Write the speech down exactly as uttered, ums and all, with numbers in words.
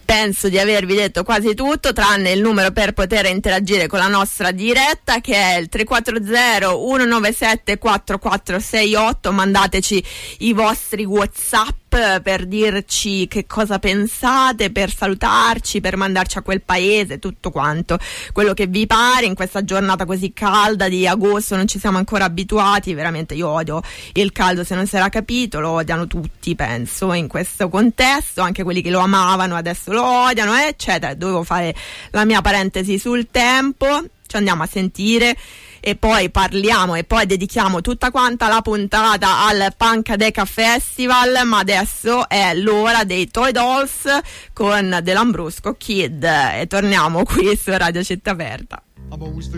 penso di avervi detto quasi tutto, tranne il numero per poter interagire con la nostra diretta, che è il tre quattro zero uno nove sette quattro quattro sei otto. Mandateci i vostri WhatsApp per dirci che cosa pensate, per salutarci, per mandarci a quel paese, tutto quanto, quello che vi pare. In questa giornata così calda di agosto non ci siamo ancora abituati, veramente io odio il caldo, se non si era capito, lo odiano tutti, penso, in questo contesto, anche quelli che lo amavano adesso lo odiano, eccetera. Dovevo fare la mia parentesi sul tempo, ci andiamo a sentire e poi parliamo e poi dedichiamo tutta quanta la puntata al Pancadeca Festival, ma adesso è l'ora dei Toy Dolls con The Lambrusco Kid e torniamo qui su Radio Città Aperta.